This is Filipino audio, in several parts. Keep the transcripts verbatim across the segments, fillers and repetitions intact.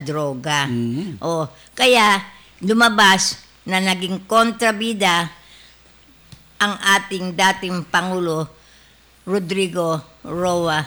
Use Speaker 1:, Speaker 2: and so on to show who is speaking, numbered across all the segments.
Speaker 1: droga.
Speaker 2: Mm.
Speaker 1: O, kaya lumabas na naging kontrabida ang ating dating Pangulo Rodrigo Roa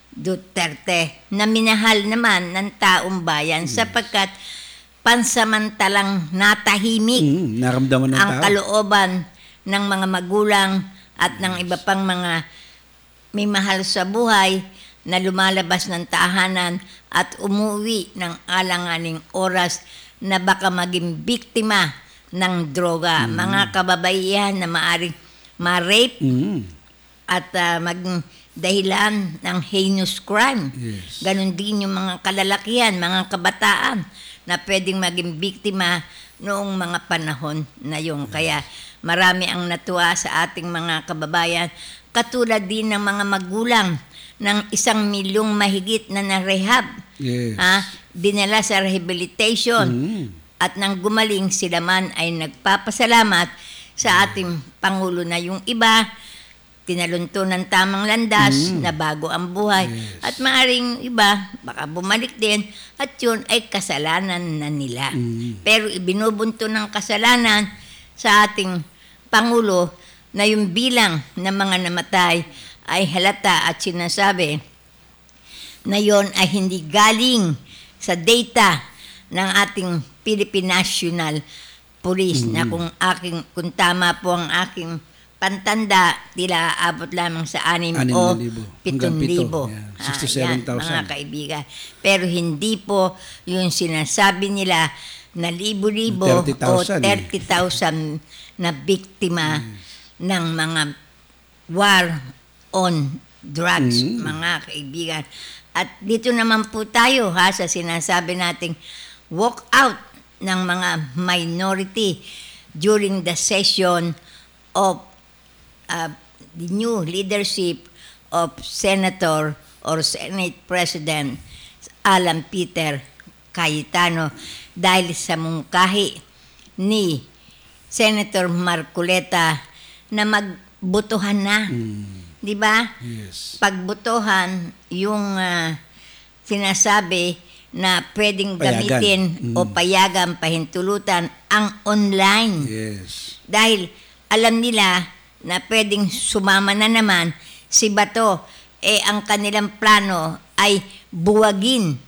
Speaker 1: Duterte na minahal naman ng taong bayan sapagkat pansamantalang natahimik
Speaker 2: Mm, naramdaman ng
Speaker 1: ang
Speaker 2: tao.
Speaker 1: kalooban ng mga magulang at ng iba pang mga may mahal sa buhay na lumalabas ng tahanan at umuwi ng alanganing oras na baka maging biktima ng droga.
Speaker 2: Mm.
Speaker 1: Mga kababaihan na maaring ma-rape
Speaker 2: Mm.
Speaker 1: at uh, maging dahilan ng heinous crime.
Speaker 2: Yes.
Speaker 1: Ganon din yung mga kalalakihan, mga kabataan na pwedeng maging biktima noong mga panahon na yun. Kaya marami ang natuwa sa ating mga kababayan, katulad din ng mga magulang ng isang milyong mahigit na na-rehab.
Speaker 2: Yes.
Speaker 1: Ha? Dinala sa rehabilitation.
Speaker 2: Mm.
Speaker 1: At nang gumaling, sila man ay nagpapasalamat sa ating Pangulo na yung iba, tinalunto ng tamang landas
Speaker 2: Mm.
Speaker 1: na bago ang buhay.
Speaker 2: Yes.
Speaker 1: At maaring iba, baka bumalik din, at yun ay kasalanan na nila.
Speaker 2: Mm.
Speaker 1: Pero ibinubunto ng kasalanan sa ating Pangulo na yung bilang ng mga namatay ay halata at sinasabi na yon ay hindi galing sa data ng ating Philippine National Police na kung aking kung tama po ang aking pantanda, tila aabot lamang sa anim
Speaker 2: Anim
Speaker 1: o
Speaker 2: na libo.
Speaker 1: pitong
Speaker 2: Hanggang pito.
Speaker 1: libo.
Speaker 2: Yan.
Speaker 1: Ah,
Speaker 2: sixty-seven thousand.
Speaker 1: yan, mga kaibigan. Pero hindi po yung sinasabi nila na libo-libo
Speaker 2: thirty
Speaker 1: o
Speaker 2: thousand, eh.
Speaker 1: thirty thousand na biktima ng mga war on drugs,
Speaker 2: Mm.
Speaker 1: mga kaibigan. At dito naman po tayo ha sa sinasabi nating walk out ng mga minority during the session of uh, the new leadership of Senator or Senate President Alan Peter Cayetano dahil sa mungkahi ni Senator Marcoleta na magbotohan na.
Speaker 2: Mm.
Speaker 1: Di ba?
Speaker 2: Yes.
Speaker 1: Pagbotohan yung ah, sinasabi na pwedeng
Speaker 2: Payagan.
Speaker 1: gamitin
Speaker 2: Mm.
Speaker 1: o payagan, pahintulutan ang online.
Speaker 2: Yes.
Speaker 1: Dahil alam nila na pwedeng sumama na naman si Bato, eh ang kanilang plano ay buwagin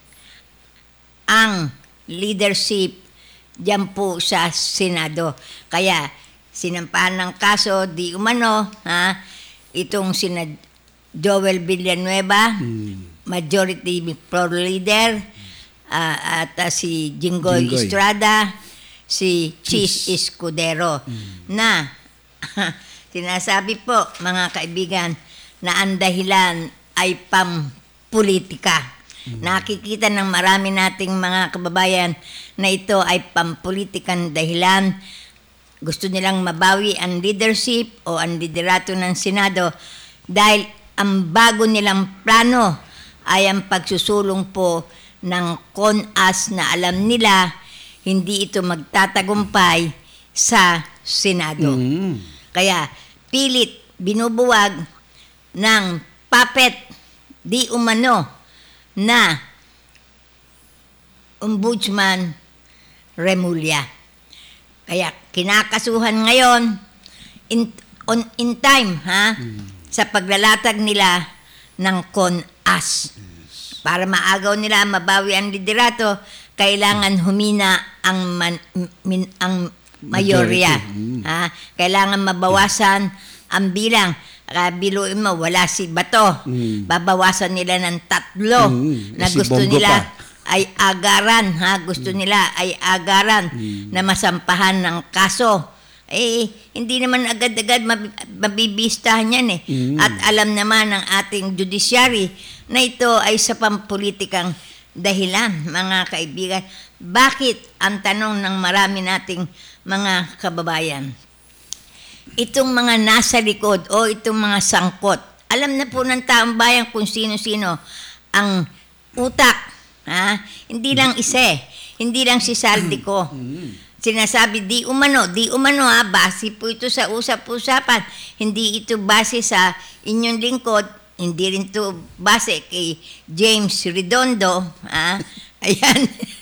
Speaker 1: ang leadership diyan po sa Senado. Kaya sinampahan ng kaso di umano, ha, itong sina Joel Villanueva,
Speaker 2: Mm.
Speaker 1: Majority Floor Leader, ah, at ah, si Jinggoy,
Speaker 2: Jinggoy.
Speaker 1: Estrada, si
Speaker 2: Cheese.
Speaker 1: Cheese Escudero, na sinasabi po, mga kaibigan, na ang dahilan ay pampolitika. Nakikita ng marami nating mga kababayan na ito ay pampolitikang dahilan. Gusto nilang mabawi ang leadership o ang liderato ng Senado dahil ang bago nilang plano ay ang pagsusulong po ng CONAS na alam nila hindi ito magtatagumpay sa Senado.
Speaker 2: Mm.
Speaker 1: Kaya pilit binubuwag ng puppet di umano na Ombudsman Remulla. Kaya kinakasuhan ngayon in, on, in time ha sa paglalatag nila ng CONAS. Para maagaw nila mabawi ang liderato, kailangan humina ang man, min, ang mayorya.
Speaker 2: Majority. Mm.
Speaker 1: Ha? Kailangan mabawasan ang bilang. Kaya biluin mo, wala si Bato.
Speaker 2: Mm.
Speaker 1: Babawasan nila ng tatlo
Speaker 2: Mm.
Speaker 1: na
Speaker 2: Si
Speaker 1: gusto
Speaker 2: Bongo
Speaker 1: nila
Speaker 2: pa.
Speaker 1: ay agaran. Ha? Gusto nila ay agaran
Speaker 2: Mm.
Speaker 1: na masampahan ng kaso. Eh, hindi naman agad-agad mab- mabibistahan yan eh.
Speaker 2: Mm.
Speaker 1: At alam naman ng ating judiciary na ito ay sa pampolitikang dahilan, mga kaibigan. Bakit? Ang tanong ng marami nating mga kababayan. Itong mga nasa likod o itong mga sangkot, alam na po ng taong bayan kung sino-sino ang utak. Ha? Hindi lang isa eh. Hindi lang si Saldico. Sinasabi, di umano, di umano ha, base po ito sa usap-usapan. Hindi ito base sa inyong lingkod, hindi rin ito base kay James Redondo. Ha? Ayan.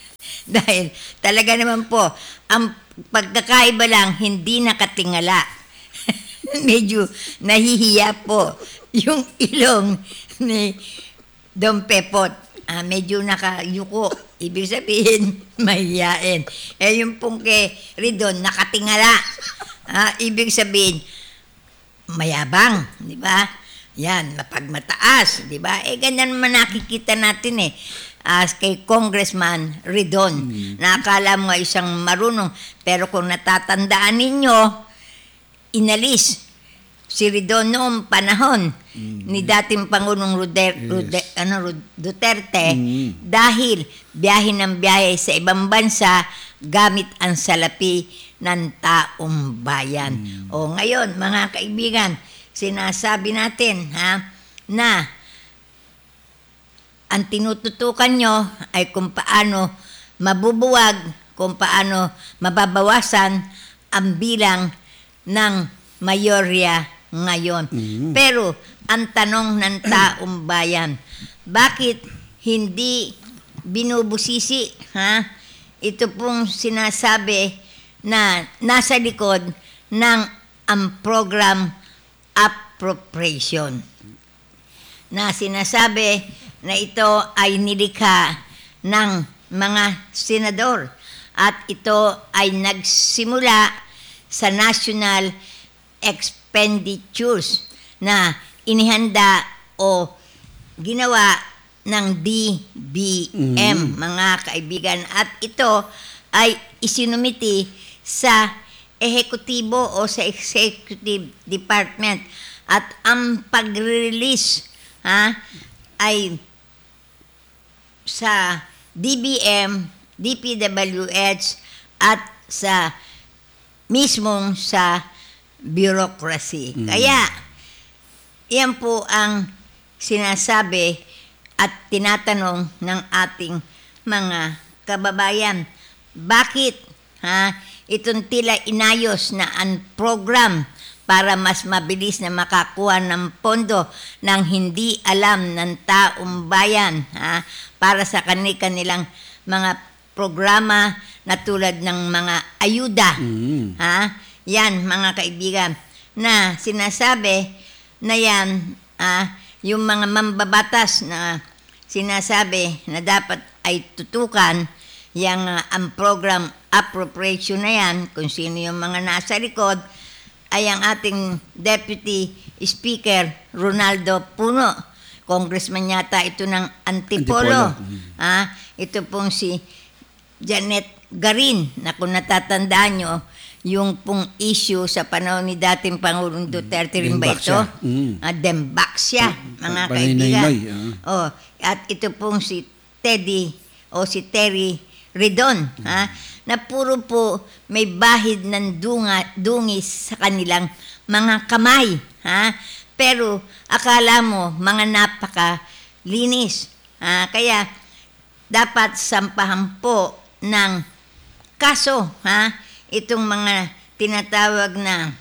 Speaker 1: Dahil talaga naman po, ang pagkakaiba lang, hindi nakatingala. Medyo nahihiya po yung ilong ni Don Pepot. Ah, medyo nakayuko. Ibig sabihin, mahihiyain. Eh, yung pong kay Ridon, nakatingala. Ah, ibig sabihin, mayabang, di ba? Yan, mapagmataas, di ba? Eh, ganyan naman nakikita natin eh. As kay Congressman Ridon, mm. na akala mo isang marunong. Pero kung natatandaan ninyo, inalis si Ridon noong panahon mm. ni dating Pangulong Ruder, yes. Ruder, ano, Duterte mm. dahil biyahe ng biyahe sa ibang bansa gamit ang salapi ng taong bayan. Mm. O ngayon, mga kaibigan, sinasabi natin ha, na ang tinututukan nyo ay kung paano mabubuwag, kung paano mababawasan ang bilang ng mayorya ngayon. Mm-hmm. Pero ang tanong ng taong bayan, bakit hindi binubusisi ha? Ito pong sinasabi na nasa likod ng ang program appropriation na sinasabi na ito ay nilikha ng mga senador at ito ay nagsimula sa national expenditures na inihanda o ginawa ng D B M, mm. mga kaibigan. At ito ay isinumiti sa ehekutibo o sa executive department. At ang pag-release ha, ay sa D B M, D P W H at sa mismong sa bureaucracy. Mm. Kaya yan po ang sinasabi at tinatanong ng ating mga kababayan. Bakit ha, itong tila inayos na ang program para mas mabilis na makakuha ng pondo ng hindi alam ng taong bayan ha, para sa kanilang mga programa na tulad ng mga ayuda. Mm. Ha? Yan, mga kaibigan, na sinasabi na yan, ah, yung mga mambabatas na sinasabi na dapat ay tutukan yung uh, ang program appropriation na yan, kung sino yung mga nasa likod, ay ang ating Deputy Speaker Ronaldo Puno. Congressman yata ito ng Antipolo.
Speaker 2: Antipolo. Mm.
Speaker 1: Ah, ito pong si Janet Garin, na kung natatandaan nyo, yung pong issue sa panahon ni dating Pangulong Duterte rin ba ito?
Speaker 2: Mm.
Speaker 1: Ah, Dembaksya, mga
Speaker 2: Panay-
Speaker 1: kaibigan.
Speaker 2: uh.
Speaker 1: Oh, at ito pong si Teddy o si Terry Ridon, mm. ha, na puro po may bahid ng dunga, dungis sa kanilang mga kamay. Ha? Pero akala mo mga napakalinis. Ha? Kaya dapat sampahan po ng kaso ha? Itong mga tinatawag na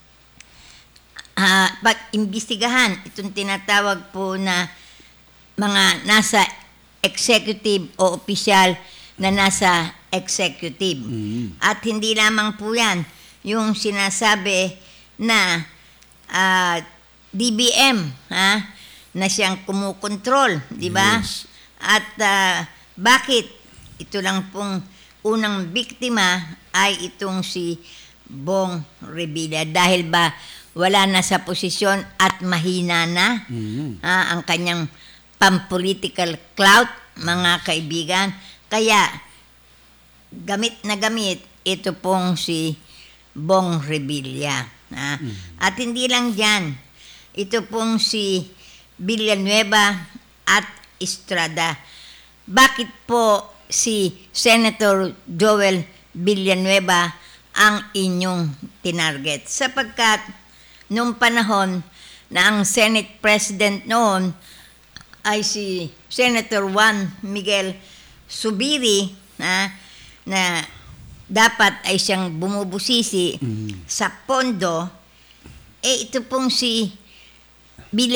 Speaker 1: uh, pag-imbestigahan, itong tinatawag po na mga nasa executive o opisyal na nasa executive. Mm. At hindi lamang po yan, yung sinasabi na uh, D B M, ha, na siyang kumukontrol, di ba?
Speaker 2: Yes.
Speaker 1: At uh, bakit ito lang pong unang biktima ay itong si Bong Revilla, dahil ba wala na sa posisyon at mahina na mm. ha, ang kanyang pampolitical clout, mga kaibigan. Kaya gamit na gamit ito pong si Bong Revilla. Ha? Mm. At hindi lang dyan, ito pong si Villanueva at Estrada. Bakit po si Senator Joel Villanueva ang inyong tinarget? Sapagkat nung panahon na ang Senate President noon ay si Senator Juan Miguel Zubiri, na, na dapat ay siyang bumubusisi mm. sa pondo, eh ito pong si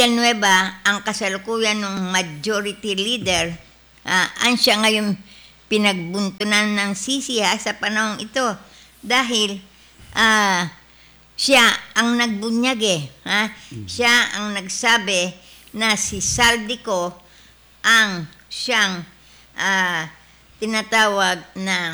Speaker 1: Villanueva ang kasalukuyan ng majority leader. Uh, ang siya ngayon pinagbuntunan ng sisi ha, sa panahong ito. Dahil ah, siya ang nagbunyag eh. Ha? Siya ang nagsabi na si Saldico ang siyang ah, tinatawag na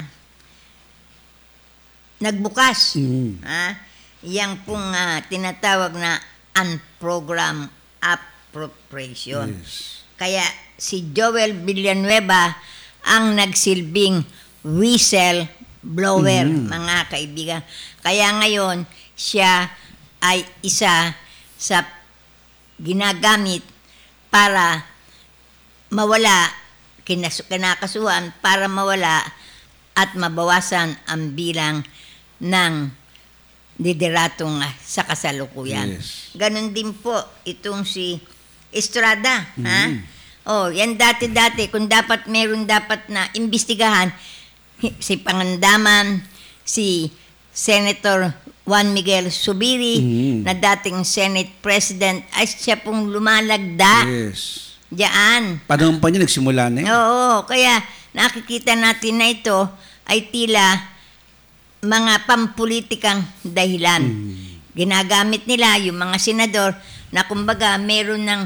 Speaker 1: nagbukas.
Speaker 2: Mm.
Speaker 1: Ha? Yang pong ah, tinatawag na unprogrammed appropriation.
Speaker 2: Yes.
Speaker 1: Kaya si Joel Villanueva ang nagsilbing whistle blower,
Speaker 2: Mm.
Speaker 1: mga kaibigan. Kaya ngayon, siya ay isa sa ginagamit para mawala, kinas- kinakasuhan para mawala at mabawasan ang bilang ng lideratong ah, sa kasalukuyan.
Speaker 2: Yes.
Speaker 1: Ganon din po itong si Estrada. Ha? Oh, yan dati-dati, kung dapat meron dapat na imbestigahan, si Pangandaman, si Senator Juan Miguel Zubiri,
Speaker 2: Mm.
Speaker 1: na dating Senate President, ay siya pong lumalagda
Speaker 2: Yes.
Speaker 1: diyan.
Speaker 2: Panahon pa niya nagsimula na eh.
Speaker 1: Oo, kaya nakikita natin na ito ay tila mga pampulitikang dahilan. Ginagamit nila yung mga senador na kumbaga meron ng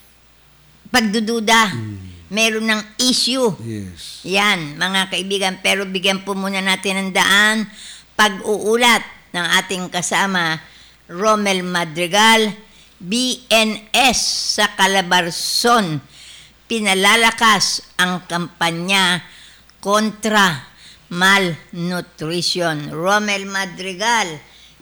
Speaker 1: pagdududa, meron ng issue.
Speaker 2: Yes.
Speaker 1: Yan, mga kaibigan, pero bigyan po muna natin ng daan pag-uulat ng ating kasama Romel Madrigal, B N S sa Calabarzon. Pinalalakas ang kampanya kontra malnutrition. Romel Madrigal,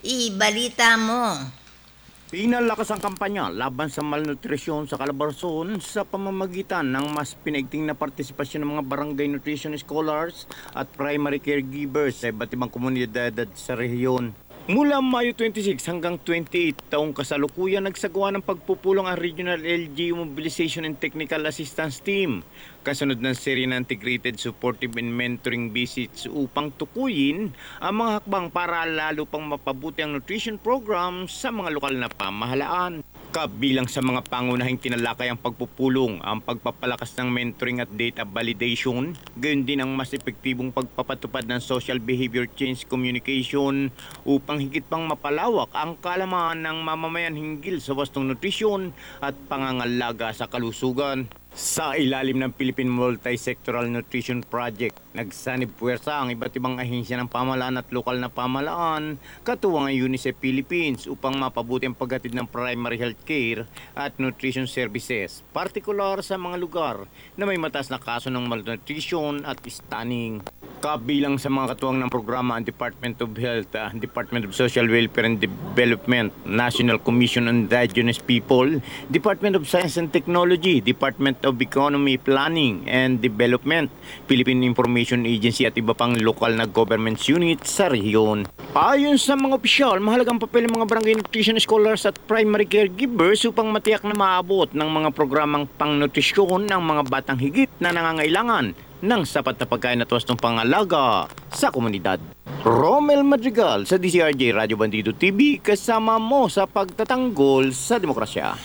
Speaker 1: ibalita mo.
Speaker 3: Pinalakas ang kampanya laban sa malnutrisyon sa Calabarzon sa pamamagitan ng mas pinaigting na partisipasyon ng mga barangay nutrition scholars at primary caregivers sa iba't ibang komunidad sa rehiyon. Mula Mayo twenty-six hanggang twenty-eight taong kasalukuyan nagsagawa ng pagpupulong ang Regional L G U Mobilization and Technical Assistance Team. Kasunod ng serye ng Integrated Supportive and Mentoring Visits upang tukuyin ang mga hakbang para lalo pang mapabuti ang nutrition program sa mga lokal na pamahalaan. Kabilang sa mga pangunahing tinalakay ang pagpupulong, ang pagpapalakas ng mentoring at data validation, gayon din ang mas epektibong pagpapatupad ng social behavior change communication upang higit pang mapalawak ang kalaman ng mamamayan hinggil sa wastong nutrisyon at pangangalaga sa kalusugan. Sa ilalim ng Philippine Multi-Sectoral Nutrition Project, nagsanib puwersa ang iba't ibang ahensya ng pamahalaan at lokal na pamahalaan, katuwang ang UNICEF Philippines upang mapabuti ang paghatid ng primary health care at nutrition services, partikular sa mga lugar na may mataas na kaso ng malnutrition at stunning. Kabilang sa mga katuwang ng programa ang Department of Health, uh, Department of Social Welfare and Development, National Commission on Indigenous People, Department of Science and Technology, Department of Economy, Planning and Development, Philippine Information Agency at iba pang lokal na government units sa rehiyon. Ayon sa mga opisyal, mahalagang papel ng mga barangay nutrition scholars at primary caregivers upang matiyak na maabot ng mga programang pangnutrisyon ng mga batang higit na nangangailangan ng sapat na pagkain at wastong pangalaga sa komunidad. Romel Madrigal sa D C R J Radio Bandido T V, kasama mo sa pagtatanggol sa demokrasya.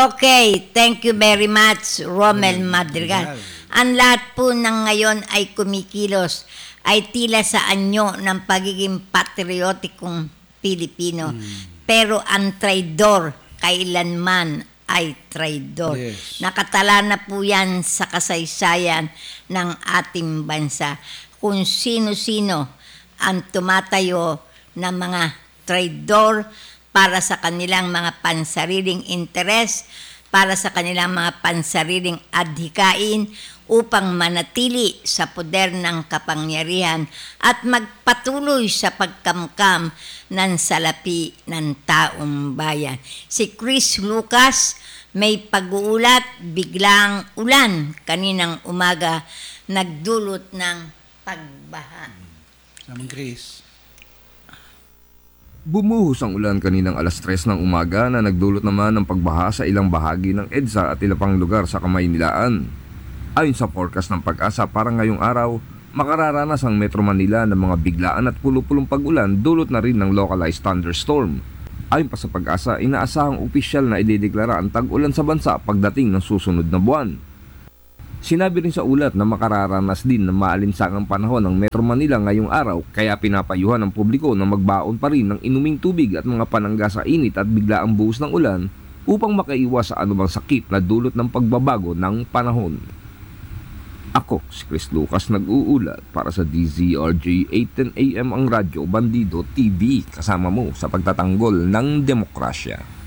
Speaker 1: Okay, thank you very much, Romel Madrigal. Ang lahat po ng ngayon ay kumikilos, ay tila sa anyo ng pagiging patriotikong Pilipino. Pero ang traidor kailanman ay traidor.
Speaker 2: Yes.
Speaker 1: Nakatala na po yan sa kasaysayan ng ating bansa. Kung sino-sino ang tumatayo ng mga traidor para sa kanilang mga pansariling interes, para sa kanilang mga pansariling adhikain, upang manatili sa poder ng kapangyarihan at magpatuloy sa pagkamkam ng salapi ng taong bayan. Si Chris Lucas may pag-uulat, biglang ulan kaninang umaga, nagdulot ng pagbaha.
Speaker 2: Samang Chris.
Speaker 4: Bumuhos ang ulan kaninang alas tres ng umaga na nagdulot naman ng pagbaha sa ilang bahagi ng EDSA at ilang pang lugar sa Kamaynilaan. Ayon sa forecast ng Pag-asa, para ngayong araw, makararanas ang Metro Manila ng mga biglaan at pulupulong pag-ulan dulot na rin ng localized thunderstorm. Ayon pa sa Pag-asa, inaasahang opisyal na idedeklara ang tag-ulan sa bansa pagdating ng susunod na buwan. Sinabi rin sa ulat na makararanas din ng maalinsangang panahon ng Metro Manila ngayong araw kaya pinapayuhan ng publiko na magbaon pa rin ng inuming tubig at mga panangga sa init at biglaang buhos ng ulan upang makaiwas sa anumang sakit na dulot ng pagbabago ng panahon. Ako, si Chris Lucas nag-uulat para sa D Z R J eight ten A M ang Radyo Bandido T V kasama mo sa pagtatanggol ng demokrasya.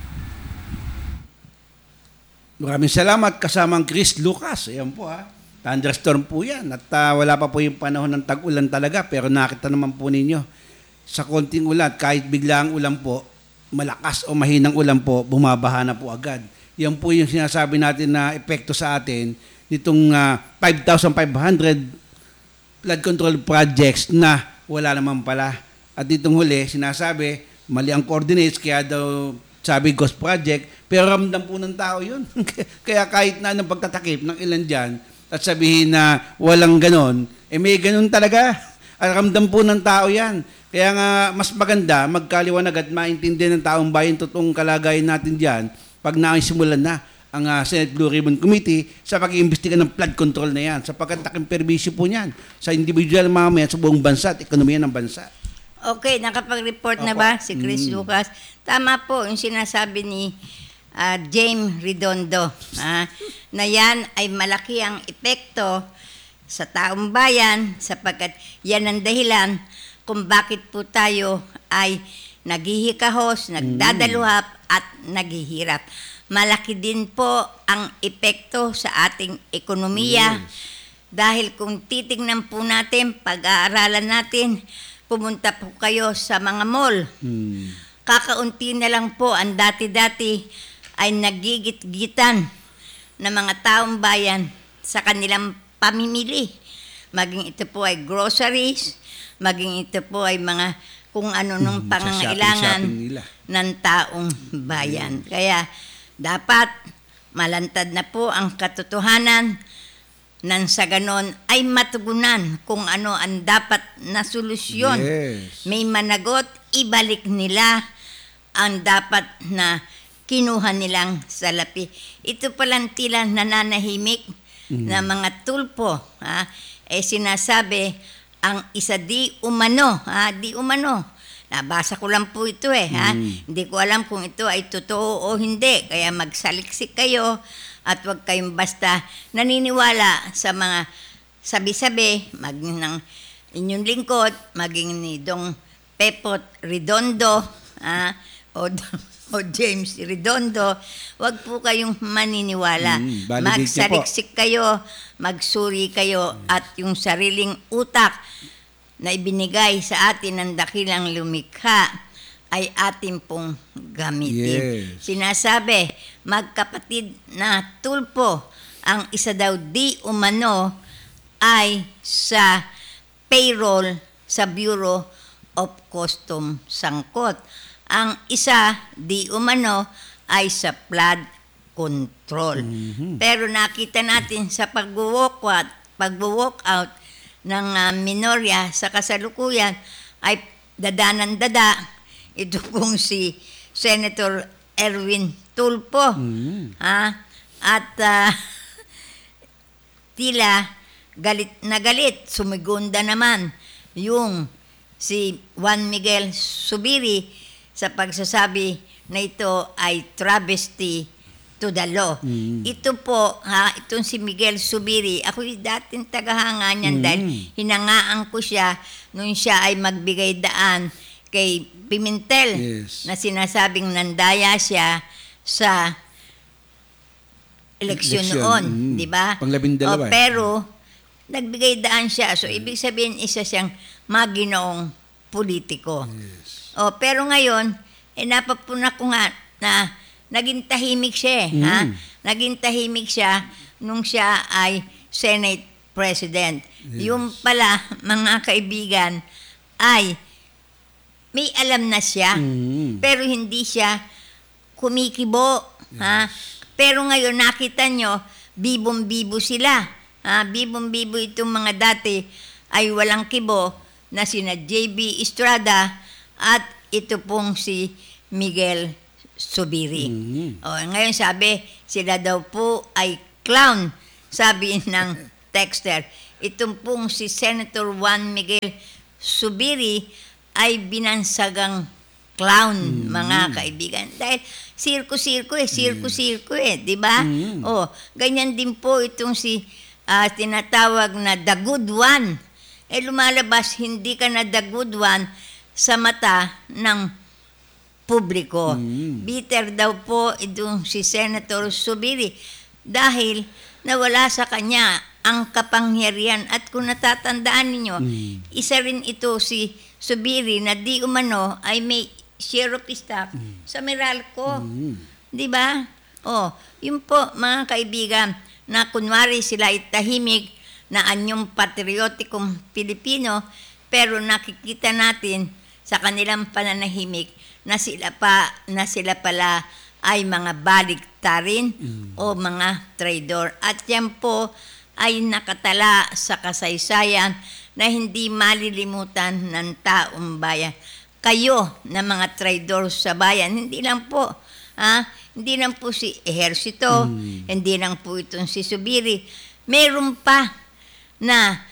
Speaker 2: Maraming salamat kasamang Chris Lucas. Ayan po ha. Thunderstorm po yan. At uh, wala pa po yung panahon ng tag-ulan talaga. Pero nakita naman po ninyo, sa konting ulan, kahit biglaang ulan po, malakas o mahinang ulan po, bumabaha na po agad. Yan po yung sinasabi natin na epekto sa atin nitong uh, five thousand five hundred flood control projects na wala naman pala. At ditong huli, sinasabi, mali ang coordinates, kaya daw sabi ghost project, pero ramdam po ng tao yun. Kaya kahit na anong pagtatakip ng ilan dyan, at sabihin na walang ganon, eh may ganon talaga. At ramdam po ng tao yan. Kaya nga mas maganda, magkaliwanag at maintindihan ng taong bayan totoong kalagayan natin dyan pag naisimulan na ang uh, Senate Blue Ribbon Committee sa pag-iimbestiga ng flood control na yan, sapagkat taking permisyo po niyan sa individual mamamayan sa buong bansa at ekonomiya ng bansa.
Speaker 1: Okay, nakapag-report na
Speaker 2: Opo.
Speaker 1: ba si Chris
Speaker 2: Mm.
Speaker 1: Lucas? Tama po yung sinasabi ni ah, James Redondo ah, na yan ay malaki ang epekto sa taong bayan sapagkat yan ang dahilan kung bakit po tayo ay naghihikahos, nagdadaluhap at naghihirap. Malaki din po ang epekto sa ating ekonomiya dahil kung titingnan po natin, pag-aaralan natin, pumunta po kayo sa mga mall.
Speaker 2: Hmm.
Speaker 1: Kakaunti na lang po ang dati-dati ay nagigit-gitan ng mga taong bayan sa kanilang pamimili. Maging ito po ay groceries, maging ito po ay mga kung ano nung
Speaker 2: Hmm, sa
Speaker 1: pangangailangan
Speaker 2: shopping-shopping nila.
Speaker 1: ng taong bayan. Kaya dapat malantad na po ang katotohanan nang sa ganon ay matugunan kung ano ang dapat na solusyon.
Speaker 2: Yes.
Speaker 1: May managot, ibalik nila ang dapat na kinuha nilang salapi. Ito palang tila nananahimik na mga tulpo. Ha? Eh sinasabi, ang isa di umano, ha? di umano. Nabasa ko lang po ito eh. Ha? Hindi ko alam kung ito ay totoo o hindi. Kaya magsaliksik kayo at huwag kayong basta naniniwala sa mga sabi-sabi, maging ng inyong lingkod, maging ni Dong Pepot Redondo, ah, o, o James Redondo, huwag po kayong maniniwala.
Speaker 2: Mm, validate niyo po.
Speaker 1: Magsaliksik kayo, magsuri kayo, at yung sariling utak na ibinigay sa atin ng dakilang lumikha ay atin pong gamitin.
Speaker 2: Yes.
Speaker 1: Sinasabi, magkapatid na tulpo, ang isa daw di umano ay sa payroll sa Bureau of Customs sangkot. Ang isa di umano ay sa flood control. Pero nakita natin sa pag-walk out, pag-walk out ng uh, minorya sa kasalukuyan ay dadanan-dada ito kung si Senator Erwin Tulfo.
Speaker 2: Mm.
Speaker 1: Ha? At uh, tila galit na galit, sumigunda naman yung si Juan Miguel Zubiri sa pagsasabi na ito ay travesty to the law.
Speaker 2: Mm.
Speaker 1: Ito po, ha, itong si Miguel Zubiri, ako yung dating tagahanga niyan
Speaker 2: Mm.
Speaker 1: dahil hinangaan ko siya nung siya ay magbigay daan kay Pimentel
Speaker 2: Yes.
Speaker 1: na sinasabing nandaya siya sa eleksyon
Speaker 2: Eleksyon,
Speaker 1: noon,
Speaker 2: mm.
Speaker 1: di ba? O,
Speaker 2: Panglabindalawa eh.
Speaker 1: pero nagbigay daan siya. So ibig sabihin isa siyang maginoong politiko.
Speaker 2: Yes.
Speaker 1: O, pero ngayon, eh napapuna ko nga na naging tahimik siya, eh, ha?
Speaker 2: Mm.
Speaker 1: Naging tahimik siya nung siya ay Senate President. Yung pala, mga kaibigan, ay may alam na siya,
Speaker 2: Mm.
Speaker 1: pero hindi siya kumikibo. Ha? Pero ngayon, nakita nyo, bibong-bibo sila. Ha? Bibong-bibo itong mga dati ay walang kibo na sina J B Estrada at ito pong si Miguel Zubiri.
Speaker 2: Mm.
Speaker 1: O, ngayon sabi, sila daw po ay clown sabi ng texter, itong pong si Senator Juan Miguel Zubiri ay binansagang clown, mga kaibigan. Dahil sirko-sirko eh, sirko-sirko eh, di ba? Oh, ganyan din po itong si ah, tinatawag na the good one. Eh lumalabas, hindi ka na the good one sa mata ng publiko. Bitter daw po itong si Senator Zubiri dahil nawala sa kanya ang kapangyarihan. At kung natatandaan ninyo, isa rin ito si Zubiri na di umano ay may share of staff sa Meralco. Di ba? Oh, yun po mga kaibigan na kunwari sila ay tahimik na anyong patriotikong Pilipino, pero nakikita natin sa kanilang pananahimik na sila pa na sila pala ay mga baliktarin o mga traidor. At yan po ay nakatala sa kasaysayan na hindi malilimutan ng taong bayan. Kayo na mga traidor sa bayan, hindi lang po, ha? Hindi lang po si Ehersito, hindi lang po itong si Zubiri. Meron pa na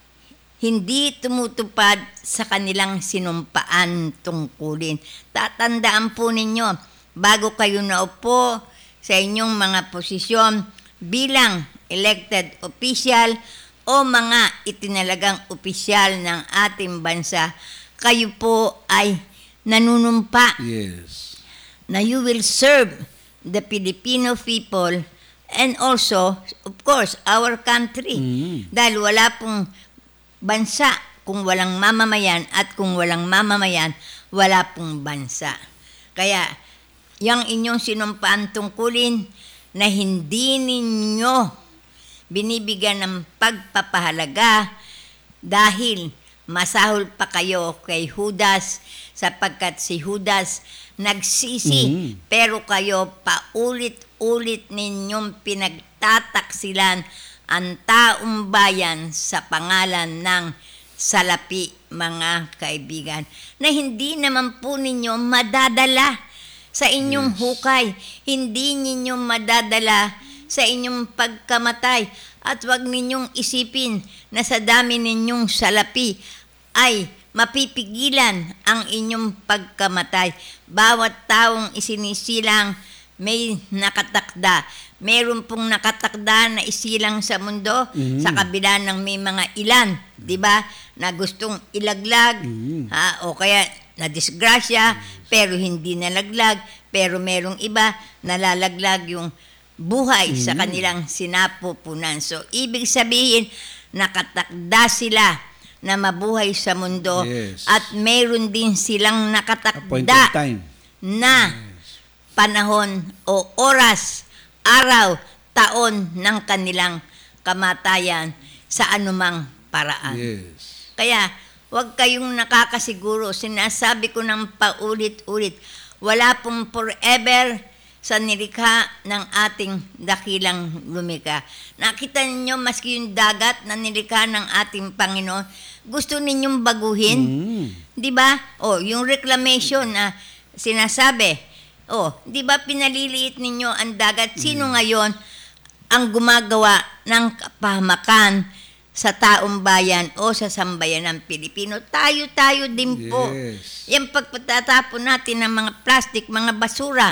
Speaker 1: hindi tumutupad sa kanilang sinumpaan tungkulin. Tatandaan po ninyo, bago kayo naupo sa inyong mga posisyon bilang elected official o mga itinalagang opisyal ng ating bansa, kayo po ay nanunumpa
Speaker 2: Yes.
Speaker 1: na you will serve the Filipino people and also, of course, our country. Dahil wala pong bansa kung walang mamamayan at kung walang mamamayan, wala pong bansa. Kaya, yung inyong sinumpaan tungkulin na hindi ninyo binibigyan ng pagpapahalaga dahil masahol pa kayo kay Judas sapagkat si Judas nagsisi pero kayo paulit-ulit ninyong pinagtataksilan ang taong bayan sa pangalan ng salapi, mga kaibigan, na hindi naman po ninyo madadala sa inyong hukay, hindi ninyo madadala sa inyong pagkamatay. At huwag ninyong isipin na sa dami ninyong salapi ay mapipigilan ang inyong pagkamatay. Bawat taong isinisilang may nakatakda. Meron pong nakatakda na isilang sa mundo sa kabila ng may mga ilan, di ba, na gustong ilaglag ha, o kaya na disgrasya pero hindi nalaglag, pero merong iba nalalaglag yung buhay sa kanilang sinapupunan. So, ibig sabihin, nakatakda sila na mabuhay sa mundo
Speaker 2: Yes.
Speaker 1: at meron din silang
Speaker 2: Appointed
Speaker 1: nakatakda
Speaker 2: time.
Speaker 1: na panahon o oras, araw, taon ng kanilang kamatayan sa anumang paraan.
Speaker 2: Yes.
Speaker 1: Kaya, huwag kayong nakakasiguro. Sinasabi ko ng paulit-ulit, wala pong forever sa nilikha ng ating dakilang lumika. Nakita ninyo, maski yung dagat na nilikha ng ating Panginoon, gusto ninyong baguhin. Di ba? O, yung reclamation na sinasabi, o, di ba pinaliliit ninyo ang dagat? Sino ngayon ang gumagawa ng kapahamakan sa taong bayan o sa sambayan ng Pilipino? Tayo-tayo din po.
Speaker 2: Yes.
Speaker 1: Yung pagpatatapon natin ng mga plastic, mga basura.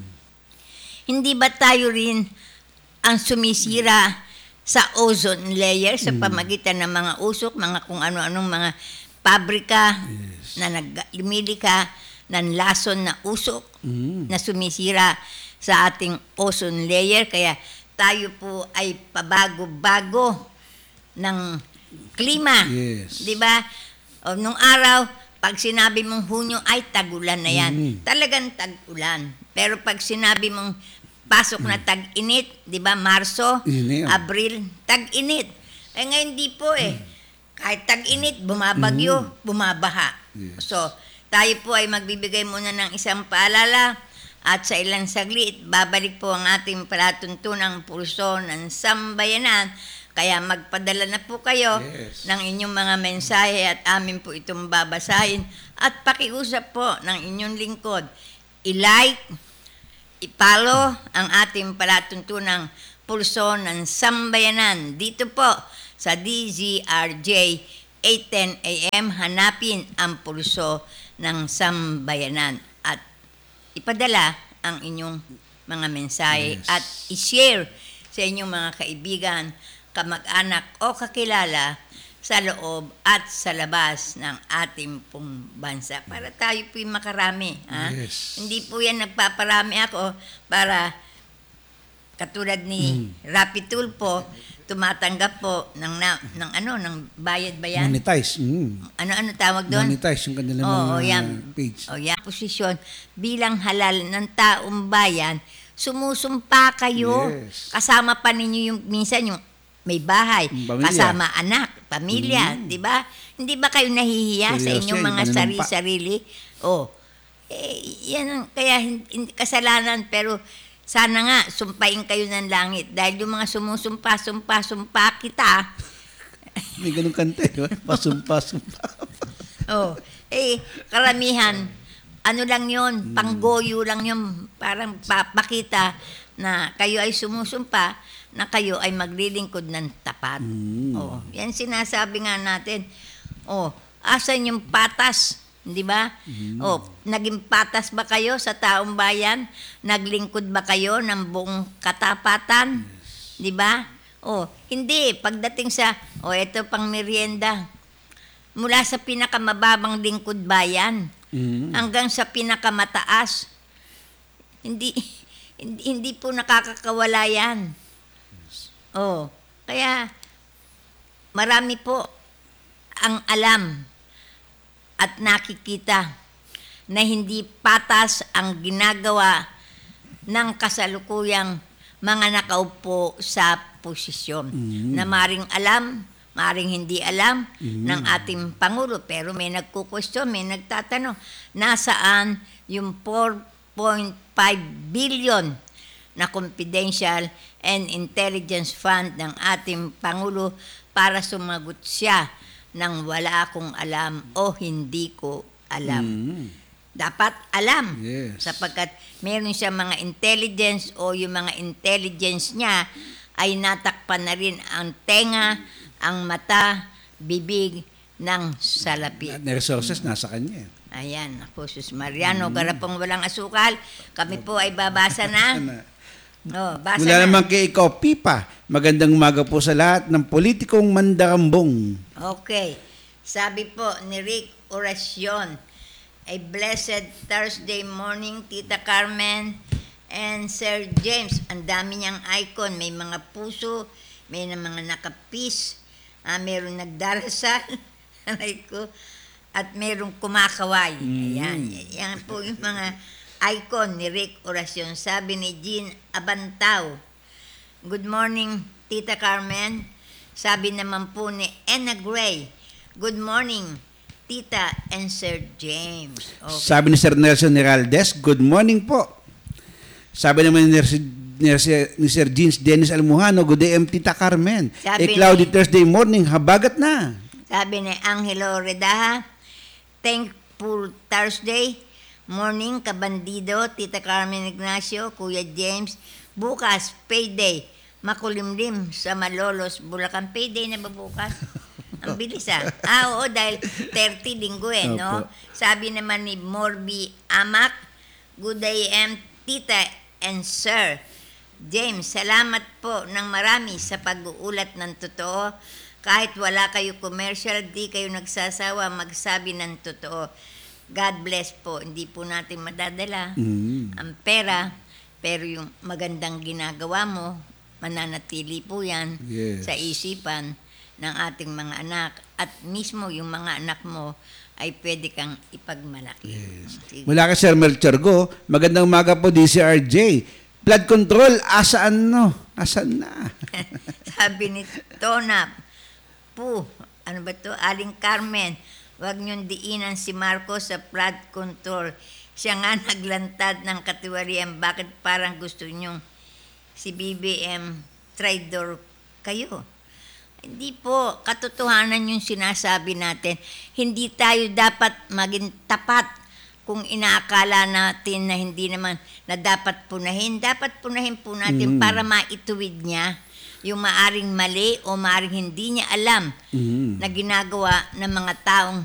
Speaker 1: Hindi ba tayo rin ang sumisira sa ozone layer sa pamagitan ng mga usok, mga kung ano-anong mga pabrika na naglimilika ng lason na usok na sumisira sa ating ozone layer? Kaya tayo po ay pabago-bago ng klima.
Speaker 2: Yes.
Speaker 1: Di ba? O, nung araw, pag sinabi mong Hunyo, ay tagulan na yan. Talagang tag-ulan. Pero pag sinabi mong pasok na tag-init, di ba, Marso,
Speaker 2: Yun na yun.
Speaker 1: Abril, tag-init. Eh ngayon di po eh. Kahit tag-init, bumabagyo, bumabaha.
Speaker 2: Yes.
Speaker 1: So, tayo po ay magbibigay muna ng isang paalala at sa ilang saglit, babalik po ang ating palatuntunang pulso ng sambayanan. Kaya magpadala na po kayo
Speaker 2: Yes.
Speaker 1: ng inyong mga mensahe at amin po itong babasahin. At pakiusap po ng inyong lingkod, i-like, i-follow ang ating palatuntunang pulso ng sambayanan. Dito po sa D Z R J eight ten A M, hanapin ang pulso ng sambayanan at ipadala ang inyong mga mensahe
Speaker 2: Yes.
Speaker 1: at i-share sa inyong mga kaibigan, kamag-anak o kakilala sa loob at sa labas ng ating pong bansa para tayo po'y makarami. Ha?
Speaker 2: Yes.
Speaker 1: Hindi po yan nagpaparami ako para katulad ni Rapi Tulfo, tumatanggap po ng, na, ng ano, ng bayad ba yan?
Speaker 2: Monetize. Mm.
Speaker 1: Ano-ano tawag doon?
Speaker 2: Monetize yung kanilang
Speaker 1: Oo,
Speaker 2: mga
Speaker 1: yan.
Speaker 2: page.
Speaker 1: O yan, posisyon bilang halal ng taong bayan, sumusumpa kayo.
Speaker 2: Yes.
Speaker 1: Kasama pa ninyo yung, minsan yung may bahay,
Speaker 2: Yung pamilya.
Speaker 1: kasama anak, pamilya, di ba? Hindi ba kayo nahihiya sa
Speaker 2: Seryoso
Speaker 1: inyong
Speaker 2: yan,
Speaker 1: mga
Speaker 2: pananampa.
Speaker 1: sarili-sarili? Oh, eh, yan ang, kaya hin- hin- kasalanan, pero sana nga, sumpain kayo ng langit. Dahil yung mga sumusumpa, sumpa, sumpa kita,
Speaker 2: May ganun kanta, di ba? Pasumpa, sumpa.
Speaker 1: oh, eh, karamihan, ano lang yon, panggoyo lang yon, parang papakita na kayo ay sumusumpa, na kayo ay maglilingkod ng tapat. Oh, yan sinasabi nga natin. Oh, asan yung patas? Di ba? Oh, naging patas ba kayo sa taong bayan? Naglingkod ba kayo ng buong katapatan? Di ba? Oh, hindi. Pagdating sa, oh, ito pang merienda. Mula sa pinakamababang lingkod bayan
Speaker 2: Mm.
Speaker 1: hanggang sa pinakamataas. Hindi, hindi, hindi po nakakakawala yan. Oh, kaya marami po ang alam at nakikita na hindi patas ang ginagawa ng kasalukuyang mga nakaupo sa posisyon. Na maring alam, maring hindi alam ng ating Pangulo. Pero may nagkukwestiyon, may nagtatanong, nasaan yung four point five billion na confidential and intelligence fund ng ating Pangulo para sumagot siya ng wala akong alam o hindi ko alam.
Speaker 2: Mm.
Speaker 1: Dapat alam.
Speaker 2: Yes.
Speaker 1: Sapagkat meron siya mga intelligence o yung mga intelligence niya ay natakpan na rin ang tenga, ang mata, bibig ng salapi.
Speaker 2: At na resources nasa kanya. eh.
Speaker 1: Ayan, ako, Sus Mariano, garapang walang asukal. Kami po ay babasa na. Oh, basa
Speaker 2: Mula
Speaker 1: na.
Speaker 2: naman kay ikaw, Pipa. Magandang umaga po sa lahat ng politikong mandarambong.
Speaker 1: Okay. Sabi po ni Rick Oracion, a blessed Thursday morning, Tita Carmen and Sir James. Ang dami niyang icon. May mga puso, may na mga nakapis, ah, mayroong nagdarasal, aray ko, at mayroong kumakaway. Ayan. Yan po yung mga icon ni Rick Oracion. Sabi ni Jean Abantaw, good morning, Tita Carmen. Sabi naman po ni Enna Gray, good morning, Tita and Sir James. Okay.
Speaker 2: Sabi ni Sir Nelson Heraldez, good morning po. Sabi naman ni Sir, ni Sir, ni Sir Jeans Dennis Almuhano, good day, Tita Carmen. A
Speaker 1: Sabi
Speaker 2: cloudy
Speaker 1: ni-
Speaker 2: Thursday morning, habagat na.
Speaker 1: Sabi ni Angelo Redaha, thankful Thursday morning, kabandido, Tita Carmen Ignacio, Kuya James. Bukas, payday, makulimlim sa Malolos, Bulacan. Payday na ba bukas? Ang bilis ah. Ah, oo, dahil thirty linggo eh, no?
Speaker 2: Opo.
Speaker 1: Sabi naman ni Morby Amak, good day, M, Tita and Sir James, salamat po ng marami sa pag-uulat ng totoo. Kahit wala kayo commercial, di kayo nagsasawa magsabi ng totoo. God bless po. Hindi po natin madadala
Speaker 2: Mm.
Speaker 1: ang pera, pero yung magandang ginagawa mo, mananatili po yan
Speaker 2: Yes.
Speaker 1: sa isipan ng ating mga anak. At mismo yung mga anak mo ay pwede kang ipagmalaki. Sige.
Speaker 2: Mula kay Sir Melchor Go, magandang umaga po, D C R J. Blood control, asaan no? Asan na?
Speaker 1: Sabi ni Tonap, po, ano ba to? Aling Carmen, wag niyong diinan si Marcos sa flood control. Siya nga naglantad ng katiwalian. Bakit parang gusto niyong si B B M traidor kayo? Hindi po, katotohanan yung sinasabi natin. Hindi tayo dapat maging tapat kung inaakala natin na hindi naman na dapat punahin, dapat punahin po natin para maituwid niya yung maaring mali o maaring hindi niya alam
Speaker 2: Mm.
Speaker 1: na ginagawa ng mga taong